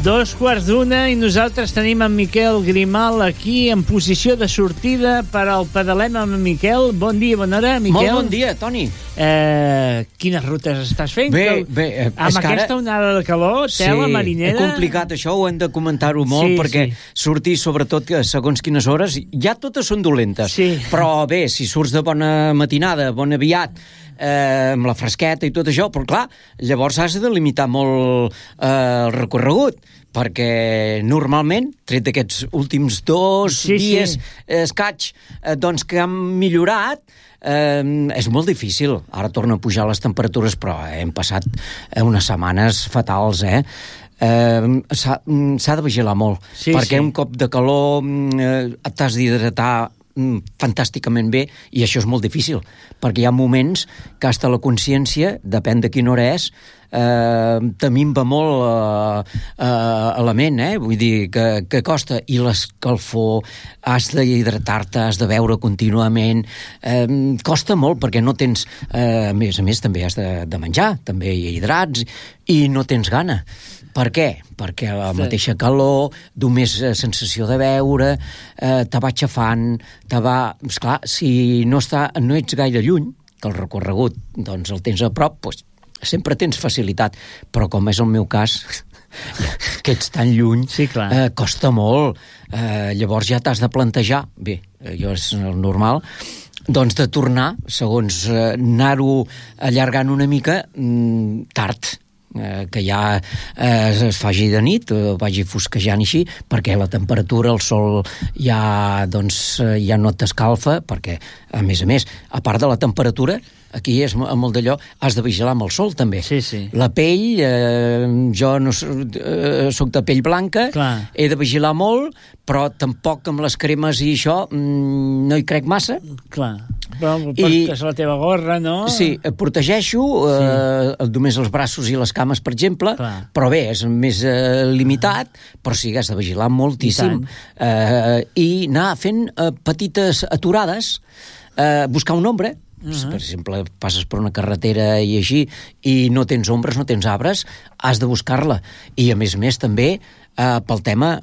2:15 i nosaltres tenim en Miquel Grimal aquí en posició de sortida per al Pedalem amb en Miquel. Bon dia, bona hora, Miquel. Molt bon dia, Toni. Quines rutes estàs fent? Bé, amb aquesta onada de calor, tela marinera... Sí, és complicat això, ho hem de comentar-ho molt, perquè sortir, sobretot, segons quines hores, ja totes són dolentes. Sí. Però bé, si surts de bona matinada, bon aviat, amb la fresqueta i tot això, però clar, llavors has de limitar molt el recorregut, perquè normalment, tret d'aquests últims dies escaig, doncs que han millorat, és molt difícil. Ara tornen a pujar les temperatures, però hem passat unes setmanes fatals, s'ha de vigilar molt, perquè un cop de calor t'has d'hidratar fantàsticament bé, i això és molt difícil, perquè hi ha moments que hasta la consciència, depèn de quina hora és, te minva molt la ment, vull dir que costa, i l'escalfor, has d'hidratar-te, has de beure contínuament, costa molt perquè no tens, a més també has de menjar, també hi ha hidrats, i no tens gana. Per què? Perquè la mateixa calor, només sensació de beure, te va aixafant, esclar, si no ets gaire lluny, que el recorregut doncs el tens a prop, doncs sempre tens facilitat, però com és el meu cas, que ets tan lluny, costa molt. Llavors ja t'has de plantejar, bé, allò és el normal, doncs de tornar, segons anar-ho allargant una mica, tard, que ja es faci de nit, vagi fosquejant així, perquè la temperatura, el sol ja no t'escalfa, perquè, a més, a part de la temperatura, aquí és molt d'allò, has de vigilar amb el sol, també. La pell, jo no soc de pell blanca, he de vigilar molt, però tampoc amb les cremes i això no hi crec massa. Clar, però portes la teva gorra, no? Sí, protegeixo només els braços i les cames, per exemple, però bé, és més limitat, però sí que has de vigilar moltíssim. I anar fent petites aturades, buscar una ombra. Per exemple, passes per una carretera i així, i no tens ombres, no tens arbres, has de buscar-la. I a més també pel tema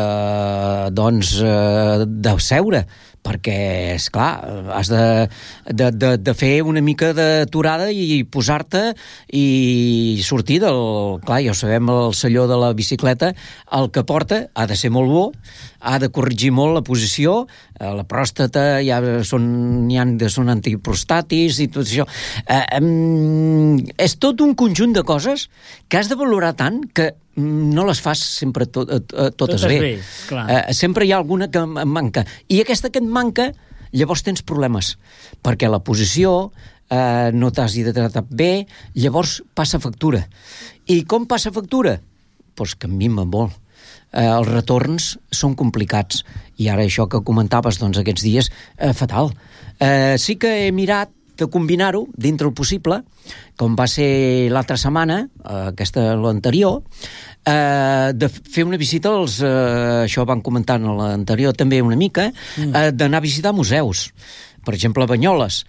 de seure, perquè, esclar, has de fer una mica d'aturada i posar-te i sortir del... Clar, ja ho sabem, el selló de la bicicleta, el que porta ha de ser molt bo, ha de corregir molt la posició, la pròstata, són antiprostatis i tot això. És tot un conjunt de coses que has de valorar tant que no les fas sempre totes bé. Sempre hi ha alguna que em manca. I aquesta que et manca, llavors tens problemes, perquè la posició no t'has hidratat bé, llavors passa factura. I com passa factura? Doncs que em minva molt. Els retorns són complicats, i ara això que comentaves aquests dies, fatal. Sí que he mirat de combinar-ho dintre el possible, com va ser l'altra setmana, l'anterior, de fer una visita això van comentar en l'anterior també una mica, d'anar a visitar museus, per exemple Banyoles.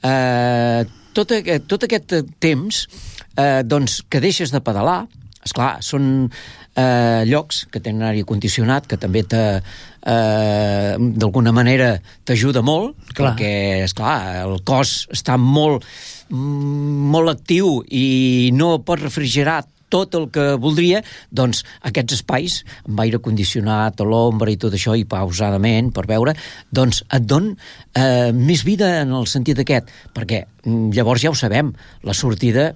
Tot aquest temps que deixes de pedalar, esclar, són llocs que tenen aire condicionat, que també d'alguna manera t'ajuda molt, perquè, esclar, el cos està molt actiu i no pot refrigerar tot el que voldria, doncs aquests espais, amb aire condicionat, a l'ombra i tot això, i pausadament, per veure, doncs et don més vida en el sentit aquest, perquè llavors ja ho sabem, la sortida...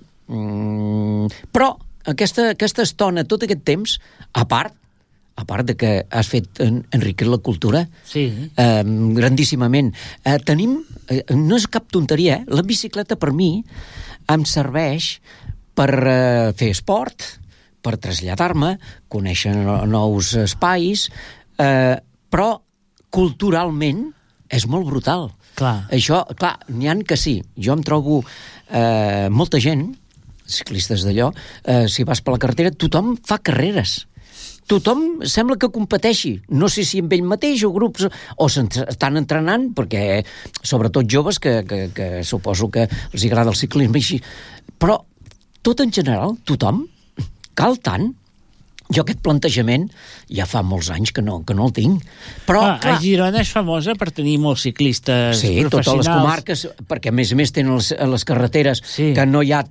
Però aquesta estona, tot aquest temps, a part de que has fet enriquir la cultura, grandíssimament, tenim, no és cap tonteria, la bicicleta per mi em serveix per fer esport, per traslladar-me, conèixer nous espais, però culturalment és molt brutal. Això, clar, n'hi ha que sí. Jo em trobo molta gent, ciclistes d'allò, si vas per la carretera, tothom fa carreres. Tothom sembla que competeixi. No sé si amb ell mateix o grups, o s'estan entrenant, perquè sobretot joves que suposo que els agrada el ciclisme així. Però tot en general, tothom, cal tant. Jo aquest plantejament ja fa molts anys que no el tinc. Però, clar, Girona és famosa per tenir molts ciclistes professionals. Sí, totes les comarques, perquè a més tenen les carreteres que no hi ha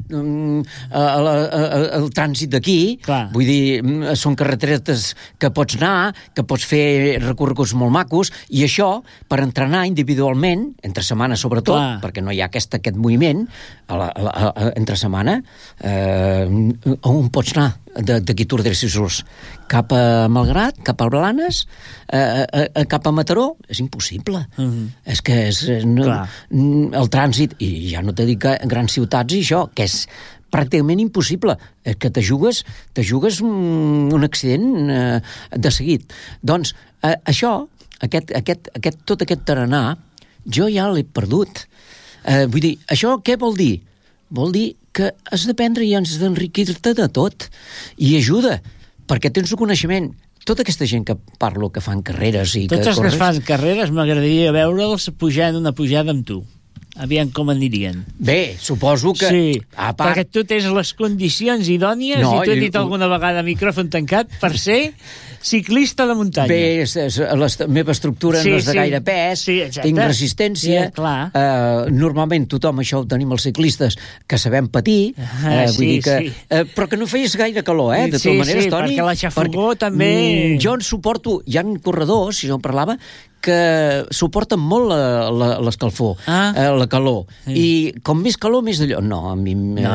el trànsit d'aquí. Vull dir, són carreteres que pots anar, que pots fer recorreguts molt macos, i això, per entrenar individualment, entre setmana sobretot, perquè no hi ha aquest moviment, entre setmana, on pots anar? D'aquí Tour de Jesús cap a Malgrat, cap a Blanes, cap a Mataró, és impossible. És que el trànsit, i ja no t'he dit que grans ciutats i això, que és pràcticament impossible, que te jugues un accident de seguit. Doncs això, tot aquest tarannà, jo ja l'he perdut. Vull dir, això què vol dir? Vol dir que has d'aprendre i has d'enriquir-te de tot. I ajuda, perquè tens un coneixement. Tota aquesta gent que parlo, que fan carreres i tots els que fan carreres, m'agradaria veure'ls pujant una pujada amb tu. Aviam com anirien. Bé, suposo que... Sí, perquè tu tens les condicions idònies, i t'ho he dit alguna vegada a micròfon tancat, per ser ciclista de muntanya. Bé, la meva estructura no és de gaire pes, tinc resistència. Normalment tothom, això ho tenim els ciclistes, que sabem patir, però que no feies gaire calor, de totes maneres, Toni. Perquè la xafogó també... Jo en suporto, hi ha corredors, si jo en parlava, que suporten molt l'escalfor, la calor. I com més calor, més d'allò. No, a mi...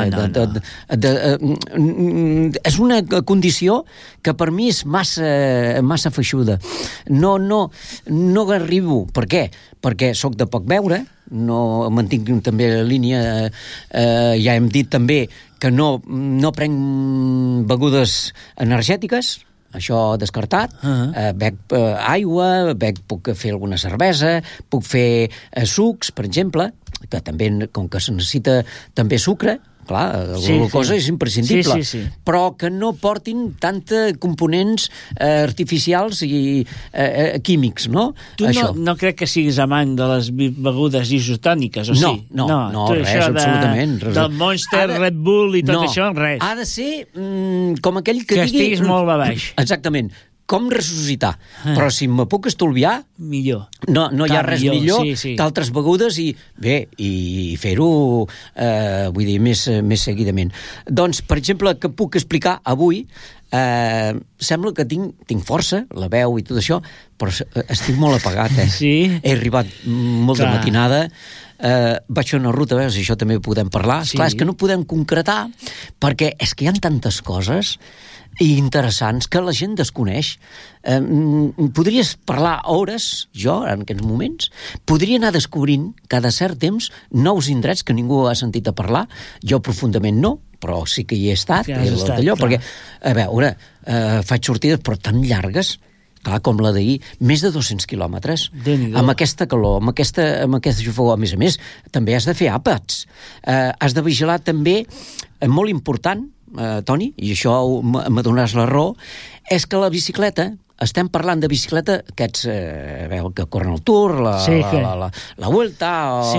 És una condició que per mi és massa feixuda. No arribo. Per què? Perquè sóc de poc beure, no mantinc també la línia, ja hem dit també que no prenc begudes energètiques, això descartat, bec aigua, puc fer alguna cervesa, puc fer sucs, per exemple, que també, com que se necessita també sucre, clar, la glucosa és imprescindible, però que no portin tanta components artificials i químics, no? Tu no crec que siguis amant de les begudes isotòniques, o sí? No, res, absolutament. Del Monster, Red Bull i tot això, res. Ha de ser com aquell que digui... Que estiguis molt a baix. Exactament. Com ressuscitar. Però si me puc estolviar... Millor. No hi ha res millor que altres begudes i fer-ho, vull dir, més seguidament. Doncs, per exemple, que puc explicar avui, sembla que tinc força, la veu i tot això, però estic molt apagat, Sí? He arribat molt de matinada, vaig fer una ruta, veus, i això també podem parlar. Esclar, és que no podem concretar, perquè és que hi ha tantes coses i interessants que la gent desconeix. Podries parlar hores, jo, en aquests moments, podria anar descobrint cada cert temps nous indrets que ningú ha sentit a parlar, jo profundament no, però sí que hi he estat, perquè, a veure, faig sortides però tan llargues, clar, com la d'ahir, més de 200 quilòmetres, amb aquesta calor, amb aquesta xafogó. A més, també has de fer àpats. Has de vigilar també, molt important, Toni, i això me donaràs la raó, és que la bicicleta, estem parlant de bicicleta, aquests que corren el Tour, la Vuelta,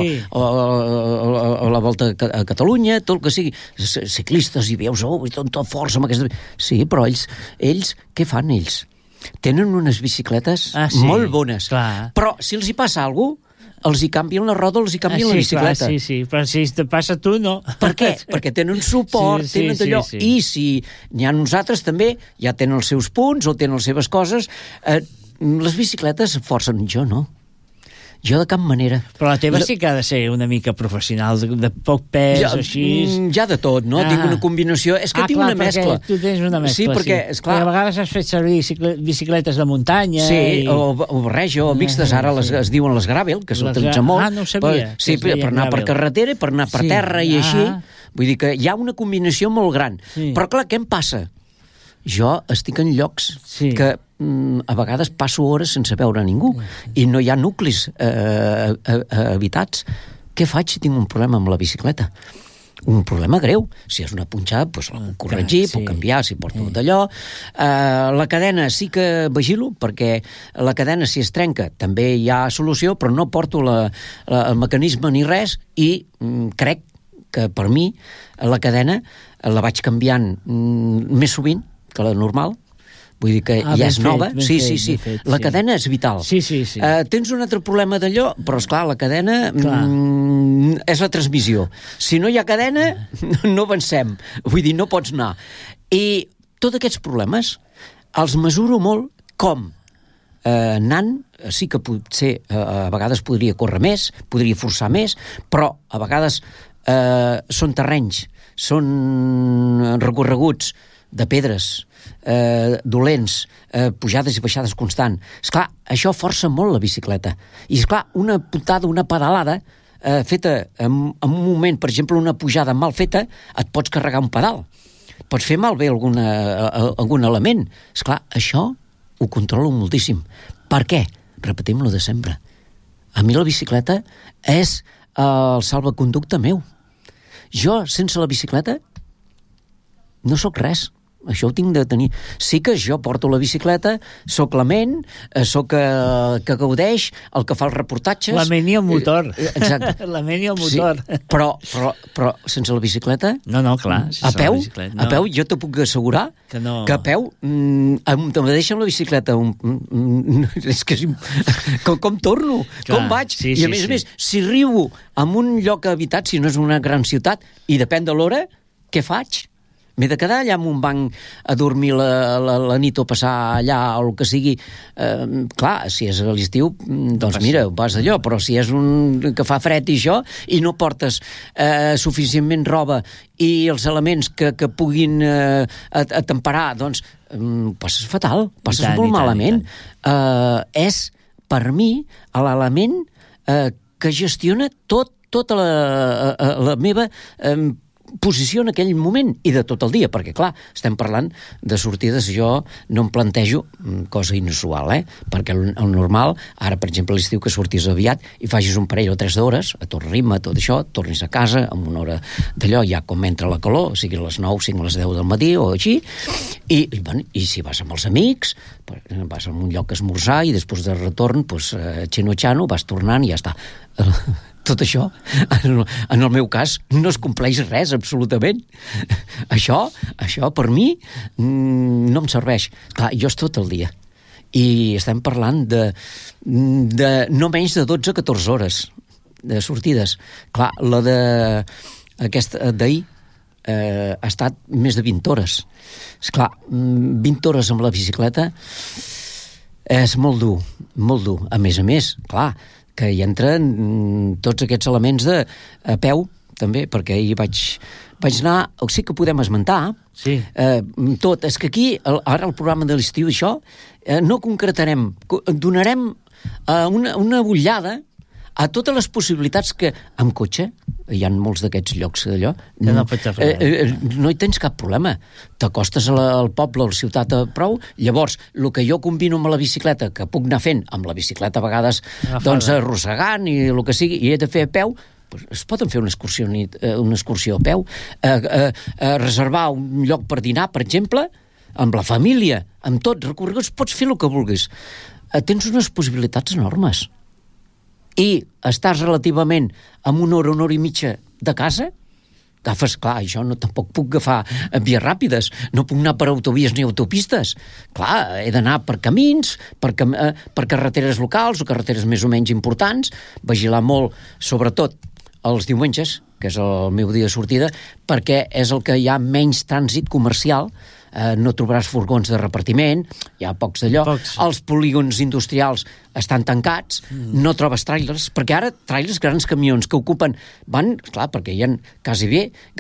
o la Volta a Catalunya, tot el que sigui, ciclistes, i veus, i tota força amb aquesta... Sí, però ells què fan, ells? Tenen unes bicicletes molt bones, però si els hi passa alguna cosa, els hi canvien la roda, els hi canvien la bicicleta. Sí, però si te passa tu, no. Per què? Perquè tenen suport, tenen allò, i si n'hi ha uns altres també, ja tenen els seus punts o tenen les seves coses, les bicicletes forcen, jo no. Jo de cap manera. Però la teva sí que ha de ser una mica professional, de poc pes, així... Ja de tot, no? Tinc una combinació... És que tinc una mescla. Tu tens una mescla, sí. Perquè, esclar... A vegades has fet servir bicicletes de muntanya... Sí, o barreja, o mixtes, ara es diuen les gravel, que s'utilitzen molt. No ho sabia. Sí, per anar per carretera, per anar per terra i així. Vull dir que hi ha una combinació molt gran. Però clar, què em passa? Jo estic en llocs que a vegades passo hores sense veure ningú i no hi ha nuclis habitats. Què faig si tinc un problema amb la bicicleta? Un problema greu. Si és una punxada, doncs la puc corregir, puc canviar, si porto d'allò. La cadena sí que vigilo, perquè la cadena, si es trenca, també hi ha solució, però no porto el mecanisme ni res, i crec que per mi la cadena la vaig canviant més sovint que la normal, Vull dir que ja és nova. Sí. La cadena és vital. Sí. Tens un altre problema d'allò, però, esclar, la cadena és la transmissió. Si no hi ha cadena, no avancem. Vull dir, no pots anar. I tots aquests problemes els mesuro molt com anant, sí que potser a vegades podria córrer més, podria forçar més, però a vegades són terrenys, són recorreguts de pedres, dolents, pujades i baixades constant. Esclar, això força molt la bicicleta. I, esclar, una puntada, una pedalada feta en un moment, per exemple, una pujada mal feta, et pots carregar un pedal. Pots fer malbé algun element. Esclar, això ho controlo moltíssim. Per què? Repetim lo de sempre. A mi la bicicleta és el salvaconducte meu. Jo, sense la bicicleta, no sóc res. Això ho tinc de tenir. Sí que jo porto la bicicleta, sóc la ment, sóc que gaudeix, el que fa els reportatges... La ment i el motor. Exacte. La ment i el motor. Sí, però sense la bicicleta... No, clar. A peu, jo te puc assegurar que a peu em deixen la bicicleta... És que com torno? Clar, com vaig? I a més, si arribo en un lloc habitat, si no és una gran ciutat, i depèn de l'hora, què faig? M'he de quedar allà en un banc a dormir la nit o passar allà o el que sigui. Clar, si és a l'estiu, doncs mira, vas allò, però si és un que fa fred i això, i no portes suficientment roba i els elements que puguin atemperar, doncs passes fatal, passes molt malament. És, per mi, l'element que gestiona tota la meva posició en aquell moment i de tot el dia, perquè clar, estem parlant de sortides, jo no em plantejo cosa inusual, perquè el normal, ara per exemple l'estiu que sortis aviat i facis un parell o 3 d'hores, a tot ritme, tot això, tornis a casa amb una hora d'allò, ja com entra la calor, sigui a les 9, sigui a les 10 del matí o així, i si vas amb els amics, vas a un lloc a esmorzar i després de retorn, xino-xano, vas tornant i ja està. Tot això, en el meu cas, no es compleix res, absolutament. Això per mi, no em serveix. Clar, jo és tot el dia. I estem parlant de no menys de 12-14 hores de sortides. Clar, la d'ahir ha estat més de 20 hores. Esclar, 20 hores amb la bicicleta és molt dur. A més, clar, que hi entren tots aquests elements a peu, també, perquè ahir vaig anar... Sí que podem esmentar, tot. És que aquí, ara el programa de l'estiu, això, no concretarem, donarem una bullada a totes les possibilitats que, amb cotxe, hi ha molts d'aquests llocs d'allò, no hi tens cap problema. T'acostes al poble o a la ciutat a prou, llavors, el que jo combino amb la bicicleta, que puc anar fent amb la bicicleta a vegades, doncs arrossegant i el que sigui, i he de fer a peu, es poden fer una excursió a peu, reservar un lloc per dinar, per exemple, amb la família, amb tot, recorreguts, pots fer el que vulguis. Tens unes possibilitats enormes. I estàs relativament amb una hora i mitja de casa, agafes, clar, això tampoc puc agafar vies ràpides, no puc anar per autovies ni autopistes. Clar, he d'anar per camins, per carreteres locals o carreteres més o menys importants, vigilar molt, sobretot els diumenges, que és el meu dia de sortida, perquè és el que hi ha menys trànsit comercial, no trobaràs furgons de repartiment, hi ha pocs d'allò, els polígons industrials estan tancats, no trobes tràilers, perquè ara tràilers, grans camions que ocupen, van, clar, perquè hi ha quasi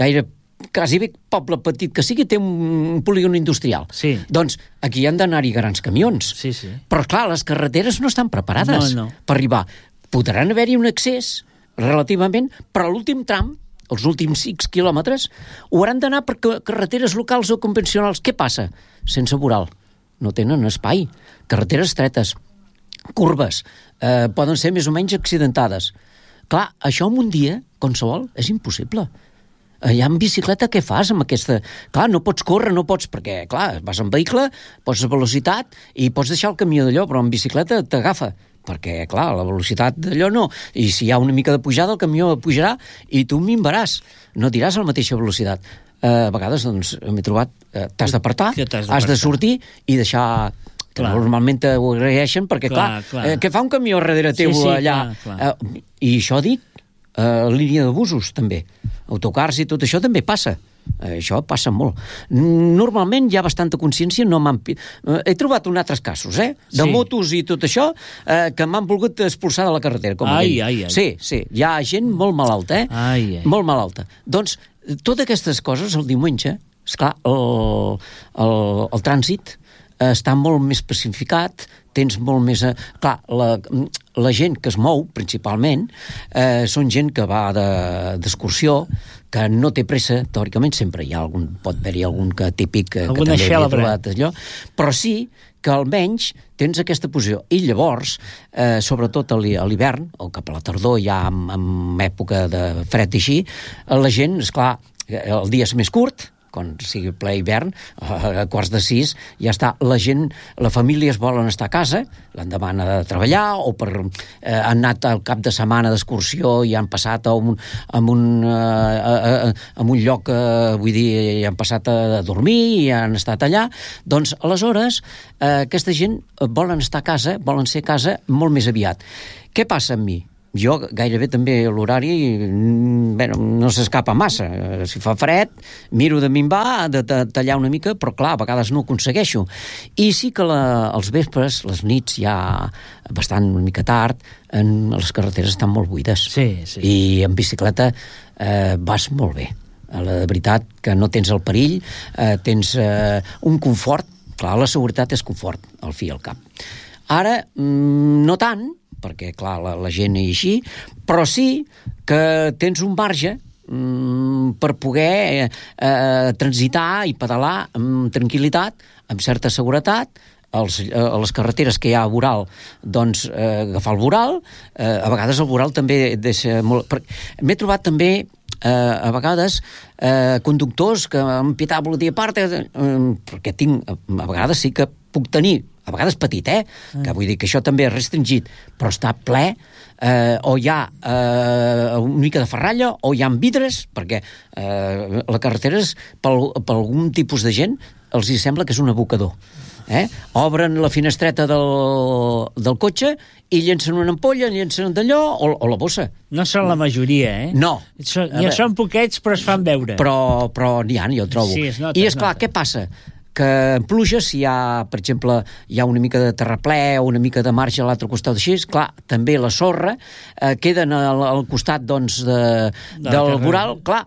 bé poble petit que sigui té un polígon industrial. Doncs aquí han d'anar-hi grans camions. Però clar, les carreteres no estan preparades per arribar. Podran haver-hi un accés relativament, però l'últim tram, els últims 6 quilòmetres, ho hauran d'anar per carreteres locals o convencionals. Què passa? Sense voral. No tenen espai. Carreteres estretes, curves, poden ser més o menys accidentades. Clar, això en un dia, qualsevol, és impossible. Ja en bicicleta què fas amb aquesta... Clar, no pots córrer, no pots... Perquè, clar, vas en vehicle, poses velocitat i pots deixar el camió d'allò, però en bicicleta t'agafa. perquè, clar, la velocitat d'allò no. I si hi ha una mica de pujada, el camió pujarà i tu minvaràs. No diràs a la mateixa velocitat. A vegades, doncs, m'he trobat, t'has d'apartar, has de sortir i deixar... que normalment ho agraeixen perquè, clar, què fa un camió darrere teu allà? Clar. I això dic, línia de busos, també. Autocars i tot això també passa. Això passa molt. Normalment hi ha bastanta consciència, he trobat altres casos, de motos i tot això, que m'han volgut expulsar de la carretera. Sí, hi ha gent molt malalta, molt malalta. Doncs, totes aquestes coses, el diumenge, esclar, el trànsit està molt més pacificat, tens molt més... Clar, la gent que es mou, principalment, són gent que va d'excursió, que no té pressa, teòricament sempre hi ha algun, pot haver-hi algun que típic que també havia trobat allò, però sí que almenys tens aquesta posició. I llavors, sobretot a l'hivern, o cap a la tardor, ja en època de fred i així, la gent, esclar, el dia és més curt, quan sigui ple hivern, a 5:15, ja està. La gent, la família es volen estar a casa, l'endemà han de treballar, o han anat al cap de setmana d'excursió i han passat en un lloc, vull dir, i han passat a dormir i han estat allà. Doncs, aleshores, aquesta gent volen estar a casa, volen ser a casa molt més aviat. Què passa amb mi? Jo gairebé també l'horari no s'escapa massa. Si fa fred, miro de minvar, de tallar una mica, però clar, a vegades no ho aconsegueixo. I sí que als vespres, les nits ja bastant una mica tard, les carreteres estan molt buides. I en bicicleta vas molt bé. La veritat que no tens el perill, tens un confort. Clar, la seguretat és confort, al fi i al cap. Ara, no tant, perquè, clar, la gent és així, però sí que tens un marge per poder transitar i pedalar amb tranquil·litat, amb certa seguretat, a les carreteres que hi ha a voral, doncs agafar el voral. A vegades el voral també deixa molt... M'he trobat també a vegades conductors que amb pietat volia dir a part, perquè a vegades sí que puc tenir, a vegades petit, que vull dir que això també és restringit, però està ple, o hi ha una mica de ferralla, o hi ha vidres, perquè la carretera, per algun tipus de gent, els hi sembla que és un abocador. Obren la finestreta del cotxe i llencen una ampolla, llencen d'allò, o la bossa. No són la majoria, No. Ja són poquets, però es fan veure. Però n'hi ha, jo el trobo. I esclar, què passa? Que en pluges, si hi ha, per exemple, hi ha una mica de terraplè o una mica de marge a l'altre costat així, clar, també la sorra queden al costat, doncs, del voral, clar,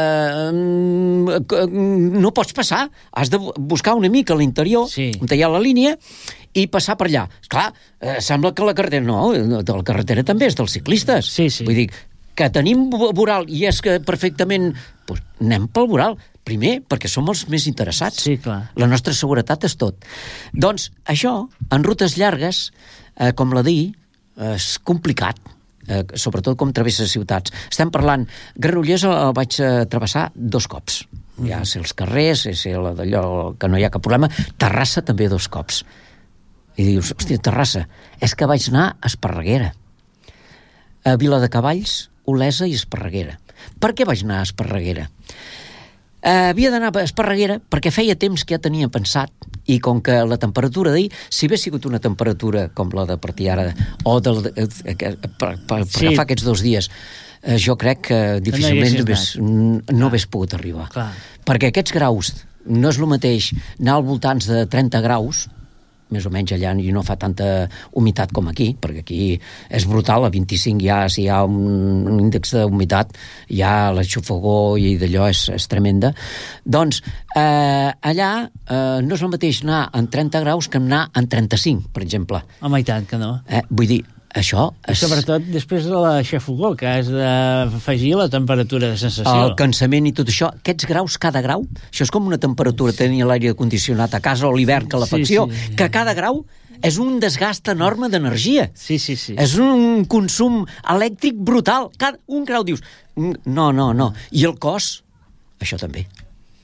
no pots passar, has de buscar una mica a l'interior, on hi ha la línia, i passar per allà. Clar, sembla que la carretera no, la carretera també és dels ciclistes. Vull dir, que tenim voral i és que perfectament... Doncs anem pel voral. Primer, perquè som els més interessats. La nostra seguretat és tot. Doncs això, en rutes llargues, com la d'ahir, és complicat, sobretot com travessa ciutats. Estem parlant... Granollers el vaig travessar 2 cops. Ja sé els carrers, sé d'allò que no hi ha cap problema. Terrassa també 2 cops. I dius, hòstia, Terrassa, és que vaig anar a Esparreguera. A Viladecavalls, Olesa i Esparreguera. Per què vaig anar a Esparreguera? Havia d'anar a Esparreguera perquè feia temps que ja tenia pensat, i com que la temperatura d'ahir, si hagués sigut una temperatura com la de partir ara, o per agafar aquests 2 dies, jo crec que difícilment no hagués pogut arribar. Perquè aquests graus, no és el mateix anar al voltants de 30 graus, més o menys allà i no fa tanta humitat com aquí, perquè aquí és brutal, a 25 ja, si hi ha un índex d'humitat, ja la xofogó i d'allò és tremenda. Doncs allà no és el mateix anar en 30 graus que anar en 35, per exemple. Home, i tant que no. Vull dir, això... Sobretot després de la xafogó, que has d'afegir la temperatura de sensació. El cansament i tot això, aquests graus, cada grau, això és com una temperatura, tenir l'aire condicionat a casa o l'hivern, que la facció, que cada grau és un desgast enorme d'energia. És un consum elèctric brutal. Un grau dius, no. I el cos, això també.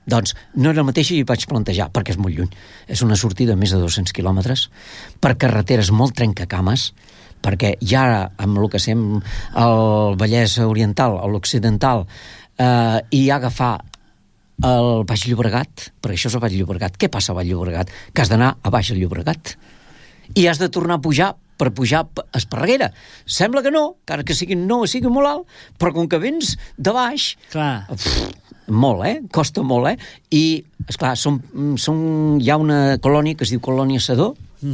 Doncs no era el mateix i vaig plantejar, perquè és molt lluny. És una sortida de més de 200 quilòmetres, per carreteres molt trencacames, perquè ja amb el que sem el Vallès Oriental, o l'Occidental, i agafar el Baix Llobregat, perquè això és el Baix Llobregat. Què passa a Baix Llobregat? Que has d'anar a Baix Llobregat i has de tornar a pujar per pujar a Esparreguera. Sembla que no, encara que sigui molt alt, però com que vens de baix... Clar. Molt, costa molt, I, esclar, hi ha una colònia que es diu Colònia Sedó,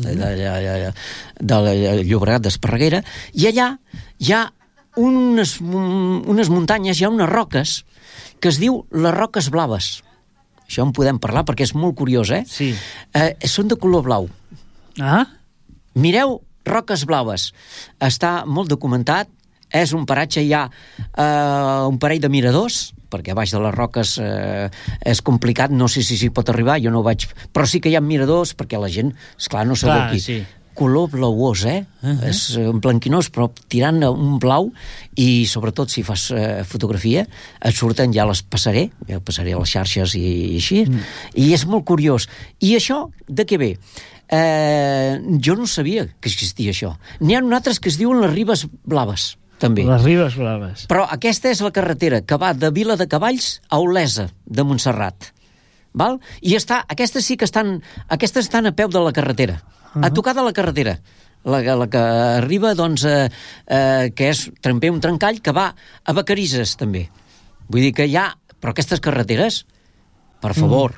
de Llobregat d'Esparreguera, i allà hi ha unes muntanyes, hi ha unes roques que es diu les Roques Blaves. Això en podem parlar perquè és molt curiós, Sí. Són de color blau. Ah? Mireu Roques Blaves. Està molt documentat, és un paratge, hi ha un parell de miradors, perquè a baix de les roques és complicat, no sé si s'hi pot arribar, jo no vaig... Però sí que hi ha miradors, perquè la gent, esclar, no sabeu aquí. Sí. Color blauós, És blanquinós, però tirant un blau, i sobretot si fas fotografia, et surten, ja les passaré a les xarxes i així, i és molt curiós. I això, de què ve? Jo no sabia que existia això. N'hi ha altres que es diuen les Ribes Blaves, també. Les Ribes Blaves. Però aquesta és la carretera que va de Vila de Cavalls a Olesa, de Montserrat. Val? I aquestes sí que estan a peu de la carretera, a tocar de la carretera. La que arriba, doncs, que és també un trencall que va a Vacarisses, també. Vull dir que hi ha... Però aquestes carreteres, per favor...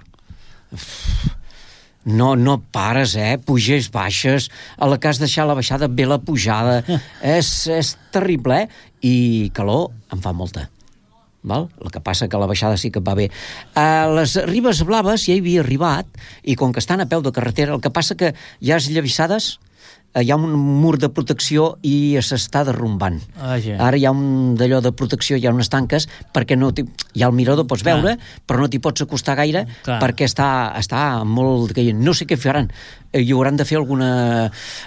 No pares, puges, baixes, a la que has deixat la baixada ve la pujada, és terrible, i calor en fa molta. Val? El que passa que la baixada sí que va bé. A les Ribes Blaves ja hi havia arribat, i com que estan a peu de carretera, el que passa que hi ha esllavissades, hi ha un mur de protecció i s'està derrumbant. Ara hi ha un d'allò de protecció, hi ha unes tanques, perquè no hi ha el mirador, pots veure, però no t'hi pots acostar gaire, perquè està molt... No sé què faran. Hi hauran de fer alguna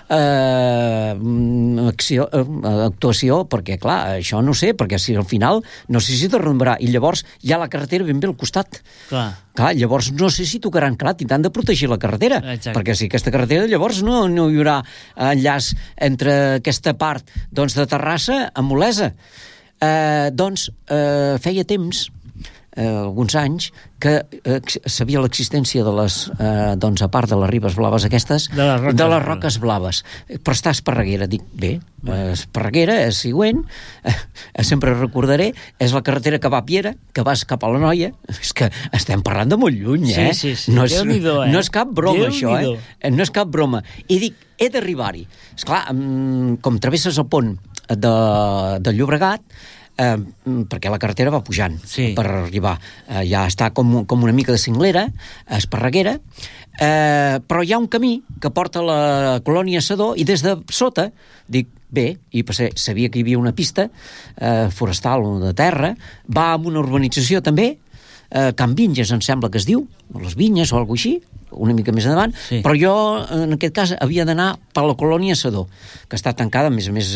actuació, perquè, clar, això no sé, perquè si al final no sé si derrumbarà, i llavors hi ha la carretera ben bé al costat. Clar, llavors no sé si tocaran, clar, tindran de protegir la carretera, perquè si aquesta carretera llavors no hi haurà enllaç entre aquesta part, doncs, de Terrassa amb Olesa. Doncs feia temps, alguns anys, que sabia l'existència de les, doncs, a part de les Ribes Blaves aquestes, de les Roques Blaves. Però està a Esparreguera. Dic, bé, Esparreguera és següent, sempre recordaré, és la carretera que va a Piera, que vas cap a la Noia. És que estem parlant de molt lluny, Sí. No és cap broma, això, No és cap broma. I dic, he d'arribar-hi. Esclar, com travesses el pont de Llobregat, perquè la carretera va pujant per arribar. Ja està com una mica de cinglera, a Esparreguera, però hi ha un camí que porta a la Colònia Sedó, i des de sota dic, bé, i sabia que hi havia una pista forestal o de terra, va amb una urbanització també, Can Vinges em sembla que es diu, o les Vinyes o alguna així, una mica més endavant, però jo en aquest cas havia d'anar per la Colònia Sedó, que està tancada, a més a més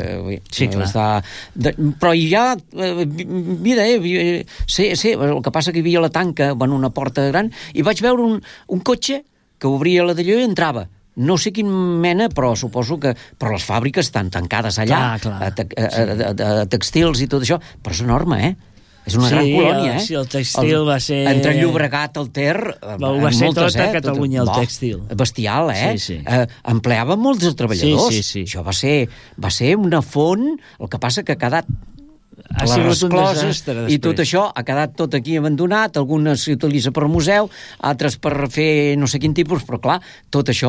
però ja vida, el que passa que hi havia la tanca, una porta gran, i vaig veure un cotxe que obria la d'allò i entrava. No sé quin mena, però suposo que... Però les fàbriques estan tancades allà, textils i tot això, però és enorme, És una gran colònia, Sí, el tèxtil va ser... Entre Llobregat, el Ter... Va ser tot a Catalunya, el tèxtil. Bestial, Empleava molts treballadors. Sí. Això va ser una font... El que passa que ha quedat... Ha sigut un desastre després. I tot això ha quedat tot aquí abandonat, algunes s'utilitza per museu, altres per fer no sé quin tipus, però clar, tot això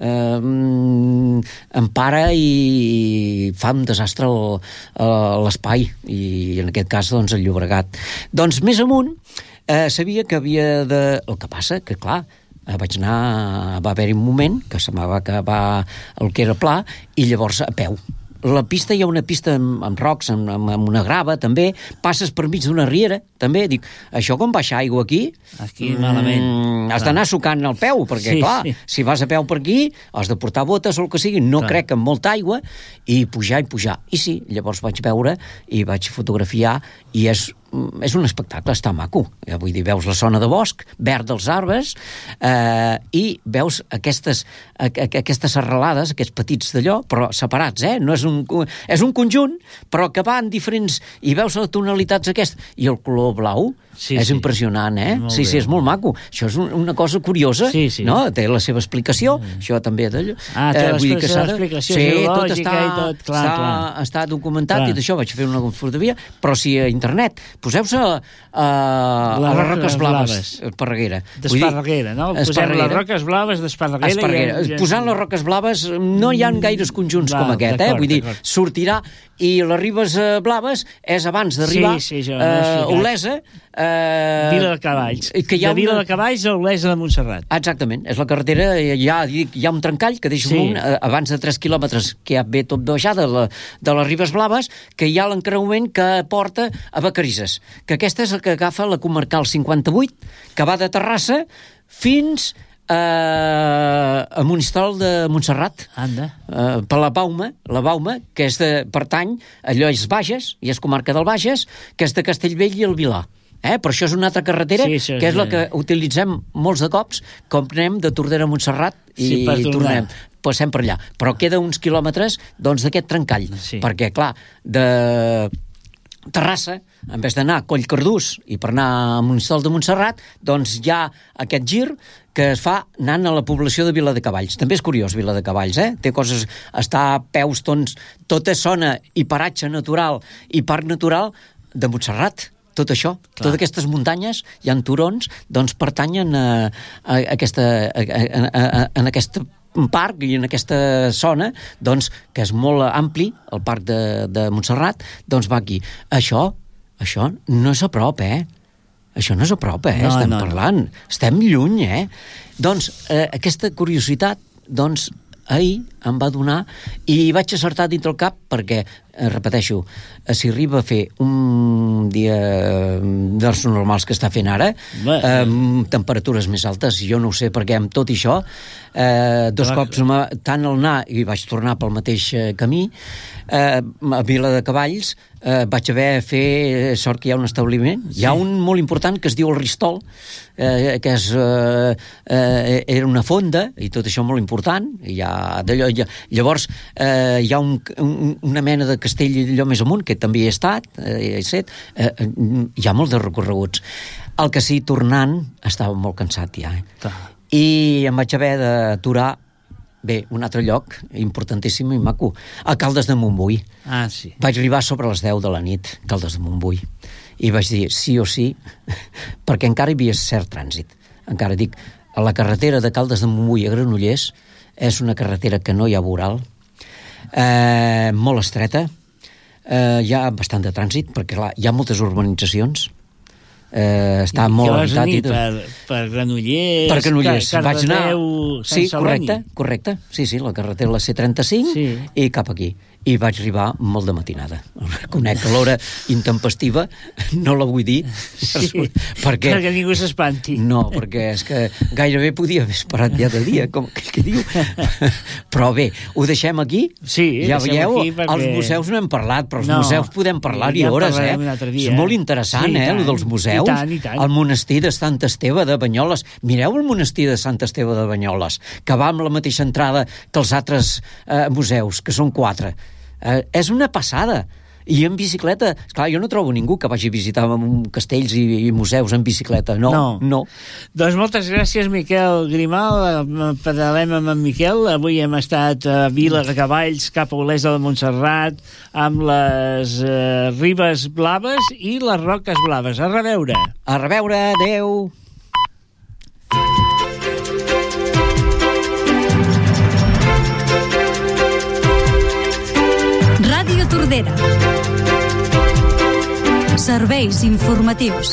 empara i fa un desastre a l'espai, i en aquest cas, doncs, el Llobregat. Doncs més amunt sabia que havia de... El que passa que, clar, va haver-hi un moment que semblava que va el que era pla, i llavors a peu. La pista, hi ha una pista amb rocs, amb una grava, també. Passes per mig d'una riera, també. Dic, això com baixar aigua aquí... Aquí malament. Has d'anar sucant el peu, perquè, si vas a peu per aquí, has de portar botes o el que sigui. No crec amb molta aigua, i pujar. I sí, llavors vaig veure i vaig fotografiar, i és és un espectacle, està maco. Vull dir, veus la zona de bosc, verd dels arbres, i veus aquestes serralades, aquests petits d'allò, però separats, no és un conjunt, però que va en diferents... I veus les tonalitats aquestes, i el color blau, és impressionant, Sí, és molt maco. Això és una cosa curiosa, no? Té la seva explicació, això també d'allò. Té l'explicació geològica i tot, clar. Està documentat, i d'això vaig fer una fotografia, però si a internet poseu-se a les Roques Blaves, Esparreguera. D'Esparreguera, no? Posem les Roques Blaves d'Esparreguera. Posant les Roques Blaves no hi ha gaires conjunts com aquest, Vull dir, sortirà, i les Ribes Blaves és abans d'arribar a Olesa, Vila de Cavalls. De Vila de Cavalls a Olesa de Montserrat. Exactament, és la carretera, hi ha un trencall que deixa abans de 3 quilòmetres, que ja ve tot baixada de les Ribes Blaves, que hi ha l'encreuament que porta a Vacarisses, que aquesta és el que agafa la comarcal 58, que va de Terrassa fins a Monistrol de Montserrat, per la Bauma, que pertany a Llois Bages, i és comarca del Bages, que és de Castellvell i el Vilar. Però això és una altra carretera, que és la que utilitzem molts de cops, com anem de Tordera a Montserrat i tornem, passem per allà. Però queda uns quilòmetres d'aquest trencall, perquè, clar, de Terrassa, en vez d'anar a Collcardús i per anar a Monistrol de Montserrat, doncs hi ha aquest gir que es fa anant a la població de Vila de Cavalls. També és curiós, Vila de Cavalls, Té coses... Està a peus, tota zona i paratge natural i parc natural de Montserrat. Tot això, totes aquestes muntanyes, hi ha turons, doncs pertanyen a aquest parc i en aquesta zona, doncs, que és molt ampli, el parc de Montserrat, doncs va aquí. Això no és a prop, Això no és a prop, estem parlant. Estem lluny, Doncs, aquesta curiositat, doncs, ahir em va donar, i vaig acertar dintre el cap, perquè, repeteixo, si arriba a fer un dia dels normals que està fent ara, amb temperatures més altes, jo no ho sé, perquè amb tot això, dos cops, tant al anar, i vaig tornar pel mateix camí, a Vila de Cavalls, vaig haver de fer sort que hi ha un establiment. Hi ha un molt important que es diu el Ristol, que era una fonda, i tot això molt important. Llavors, hi ha una mena de castell allò més amunt, que també hi he estat, hi ha molts de recorreguts. El que sí, tornant, estava molt cansat ja. I em vaig haver d'aturar un altre lloc importantíssim i maco, a Caldes de Montbui. Vaig arribar sobre les 10 de la nit, Caldes de Montbui, i vaig dir sí o sí, perquè encara hi havia cert trànsit. Encara dic, a la carretera de Caldes de Montbui a Granollers és una carretera que no hi ha voral, molt estreta, hi ha bastant de trànsit, perquè clar, hi ha moltes urbanitzacions, està molt habitat per Granollers, Cardedeu, Sant Celoni. Correcte, sí, la carretera la C35 i cap aquí, i vaig arribar molt de matinada. Reconec que l'hora intempestiva no la vull dir perquè ningú s'espanti. No, perquè és que gairebé podia haver esperat ja de dia, com que diu. Però bé, ho deixem aquí? Ja veieu, els museus no hem parlat, però els museus podem parlar-hi hores, És molt interessant, el dels museus. El monestir de Sant Esteve de Banyoles. Mireu el monestir de Sant Esteve de Banyoles, que va amb la mateixa entrada que els altres museus, que són 4. És una passada. I en bicicleta, esclar, jo no trobo ningú que vagi a visitar castells i museus en bicicleta, no. Doncs moltes gràcies, Miquel Grimal. Pedalem amb en Miquel. Avui hem estat a Vila de Cavalls, cap a Olesa de Montserrat, amb les Ribes Blaves i les Roques Blaves. A reveure. A reveure, adeu. Ràdio Tordera. Serveis informatius.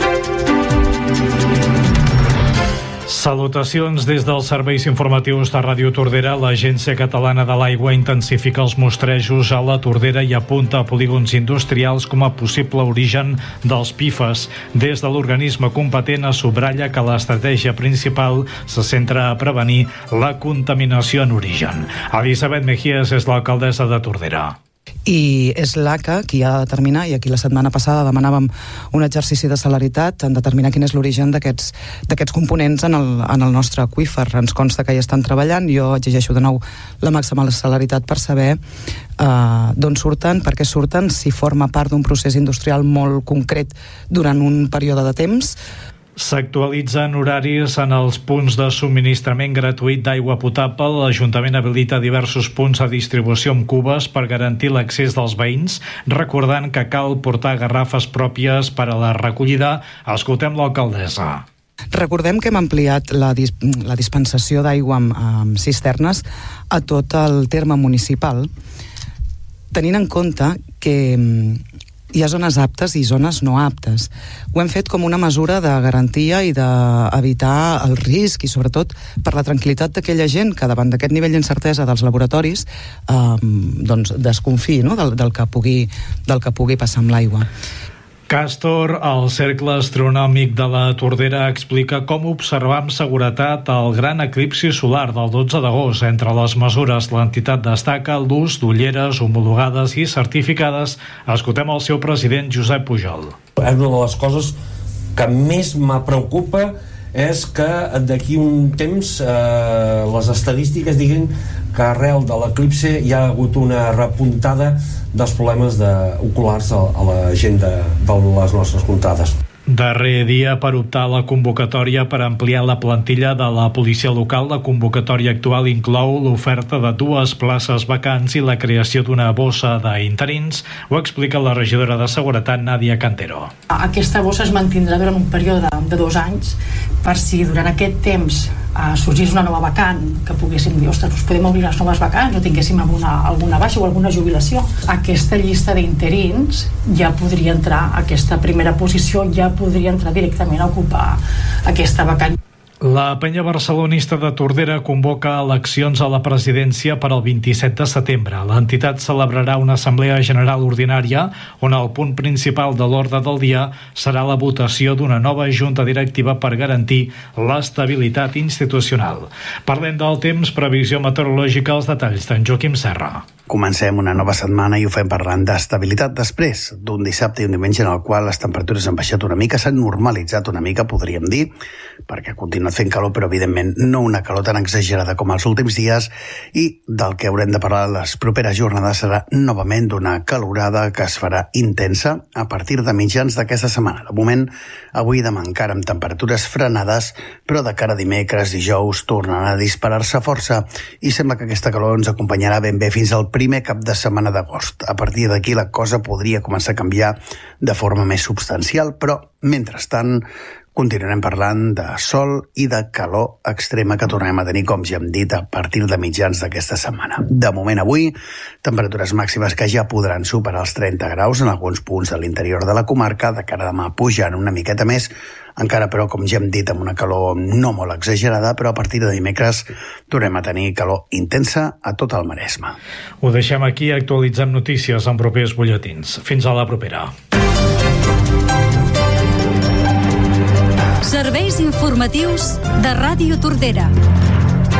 Salutacions des dels serveis informatius de Ràdio Tordera. L'Agència Catalana de l'Aigua intensifica els mostrejos a la Tordera i apunta a polígons industrials com a possible origen dels PFAS. Des de l'organisme competent es subratlla que l'estratègia principal se centra a prevenir la contaminació en origen. Elisabet Mejías és l'alcaldessa de Tordera. I és l'ACA qui ha de determinar, i aquí la setmana passada demanàvem un exercici de celeritat en determinar quin és l'origen d'aquests components en el nostre aqüífer. Ens consta que hi estan treballant, jo exigeixo de nou la màxima celeritat per saber d'on surten, per què surten, si forma part d'un procés industrial molt concret durant un període de temps. S'actualitzen horaris en els punts de subministrament gratuït d'aigua potable. L'Ajuntament habilita diversos punts de distribució amb cubes per garantir l'accés dels veïns, recordant que cal portar garrafes pròpies per a la recollida. Escoltem l'alcaldessa. Recordem que hem ampliat la dispensació d'aigua amb cisternes a tot el terme municipal, tenint en compte que hi ha zones aptes i zones no aptes. Ho hem fet com una mesura de garantia i d'evitar el risc i sobretot per la tranquil·litat d'aquella gent que davant d'aquest nivell d'incertesa dels laboratoris desconfiï, no? del que pugui passar amb l'aigua. Càstor, el Cercle Astronòmic de la Tordera, explica com observar amb seguretat el gran eclipsi solar del 12 d'agost. Entre les mesures, l'entitat destaca l'ús d'ulleres homologades i certificades. Escoltem el seu president, Josep Pujol. Una de les coses que més me preocupa és que d'aquí un temps les estadístiques diguin que arrel de l'eclipsi hi ha hagut una repuntada dels problemes oculars a la gent de les nostres contrades. Darrer dia per optar a la convocatòria per ampliar la plantilla de la policia local. La convocatòria actual inclou l'oferta de 2 places vacants i la creació d'una bossa d'interins. Ho explica la regidora de Seguretat, Nàdia Cantero. Aquesta bossa es mantindrà durant un període de 2 anys per si durant aquest temps sorgís una nova vacant, que poguéssim dir, ostres, doncs podem obrir les noves vacants o tinguéssim alguna baixa o alguna jubilació. Aquesta llista d'interins ja podria entrar, aquesta primera posició ja podria entrar directament a ocupar aquesta vacant. La penya barcelonista de Tordera convoca eleccions a la presidència per al 27 de setembre. L'entitat celebrarà una assemblea general ordinària on el punt principal de l'ordre del dia serà la votació d'una nova junta directiva per garantir l'estabilitat institucional. Parlem del temps, previsió meteorològica, els detalls d'en Joaquim Serra. Comencem una nova setmana i ho fem parlant d'estabilitat després d'un dissabte i un diumenge en el qual les temperatures han baixat una mica, s'han normalitzat una mica, podríem dir, perquè ha continuat fent calor, però evidentment no una calor tan exagerada com els últims dies, i del que haurem de parlar les properes jornades serà novament d'una calorada que es farà intensa a partir de mitjans d'aquesta setmana. De moment, avui demà encara amb temperatures frenades, però de cara a dimecres, dijous, tornarà a disparar-se força i sembla que aquesta calor ens acompanyarà ben bé fins al primer cap de setmana d'agost. A partir d'aquí la cosa podria començar a canviar de forma més substancial, però mentrestant continuarem parlant de sol i de calor extrema que tornem a tenir, com ja hem dit, a partir de mitjans d'aquesta setmana. De moment avui, temperatures màximes que ja podran superar els 30 graus en alguns punts de l'interior de la comarca, de cara a demà pujant una miqueta més, encara però, com ja hem dit, amb una calor no molt exagerada, però a partir de dimecres tornem a tenir calor intensa a tot el Maresme. Ho deixem aquí, actualitzem notícies en propers butlletins. Fins a la propera. Serveis informatius de Ràdio Tordera.